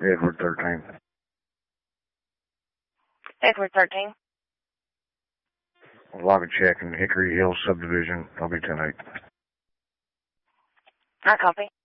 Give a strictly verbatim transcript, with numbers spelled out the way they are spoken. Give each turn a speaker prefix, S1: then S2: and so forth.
S1: Edward thirteen.
S2: Edward thirteen.
S1: Log a check in Hickory Hills subdivision. I'll be ten eight.
S2: I copy.